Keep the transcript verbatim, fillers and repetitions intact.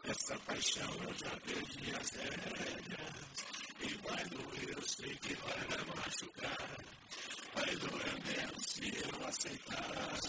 Essa paixão eu já perdi as rédeas. E vai doer, eu sei que vai me machucar. Vai doer mesmo se eu aceitar.